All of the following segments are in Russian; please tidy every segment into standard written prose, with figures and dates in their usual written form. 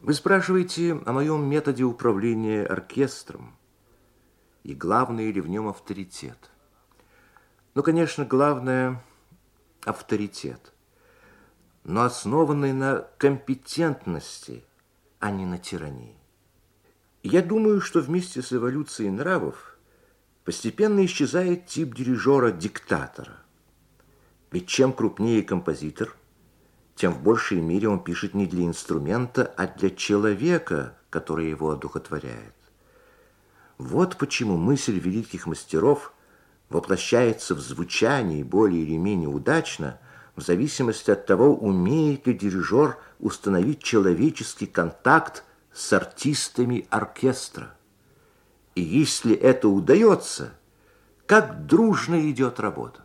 Вы спрашиваете о моем методе управления оркестром и главный ли в нем авторитет. Ну, конечно, главное – авторитет, но основанный на компетентности, а не на тирании. Я думаю, что вместе с эволюцией нравов постепенно исчезает тип дирижера-диктатора. Ведь чем крупнее композитор, тем в большей мере он пишет не для инструмента, а для человека, который его одухотворяет. Вот почему мысль великих мастеров воплощается в звучании более или менее удачно, в зависимости от того, умеет ли дирижер установить человеческий контакт с артистами оркестра. И если это удается, как дружно идет работа.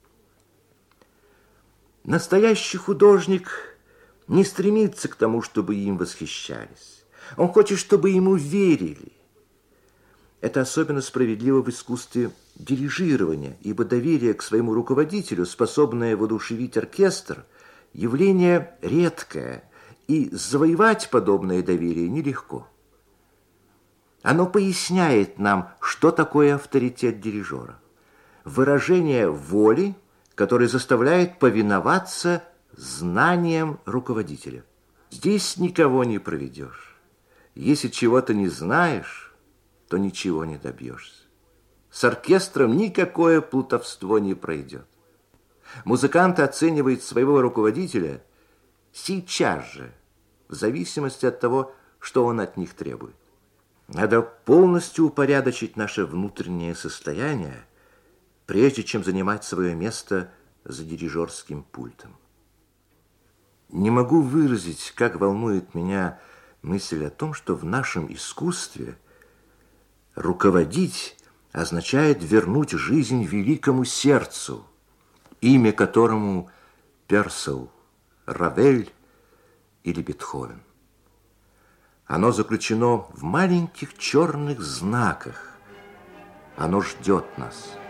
Настоящий художник не стремится к тому, чтобы им восхищались. Он хочет, чтобы ему верили. Это особенно справедливо в искусстве дирижирования, ибо доверие к своему руководителю, способное воодушевить оркестр, явление редкое, и завоевать подобное доверие нелегко. Оно поясняет нам, что такое авторитет дирижера. Выражение воли, который заставляет повиноваться знаниям руководителя. Здесь никого не проведешь. Если чего-то не знаешь, то ничего не добьешься. С оркестром никакое плутовство не пройдет. Музыкант оценивает своего руководителя сейчас же, в зависимости от того, что он от них требует. Надо полностью упорядочить наше внутреннее состояние, прежде чем занимать свое место за дирижерским пультом. Не могу выразить, как волнует меня мысль о том, что в нашем искусстве руководить означает вернуть жизнь великому сердцу, имя которому Персел, Равель или Бетховен. Оно заключено в маленьких черных знаках. Оно ждет нас.